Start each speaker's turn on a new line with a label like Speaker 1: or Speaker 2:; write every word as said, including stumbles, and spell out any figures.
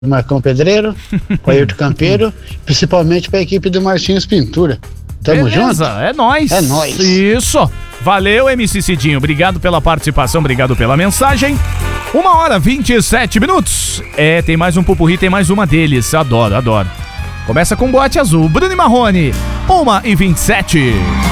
Speaker 1: Marcão Pedreiro, o Ayrton Campeiro, principalmente para a equipe do Martins Pintura. Tamo
Speaker 2: Beleza,
Speaker 1: junto?
Speaker 2: é nóis.
Speaker 1: É nóis.
Speaker 2: Isso. Valeu, M C Cidinho. Obrigado pela participação, obrigado pela mensagem. Uma hora, vinte e sete minutos. É, tem mais um pupurri, tem mais uma deles. Adoro, adoro. Começa com Boate Azul. Bruno e Marrone, uma e vinte e sete.